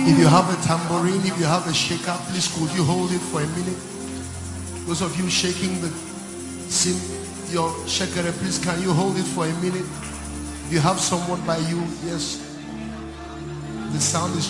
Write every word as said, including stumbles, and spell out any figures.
If you have a tambourine, if you have a shaker, please could you hold it for a minute? Those of you shaking the sim, your shaker, please can you hold it for a minute? If you have someone by you, yes. The sound is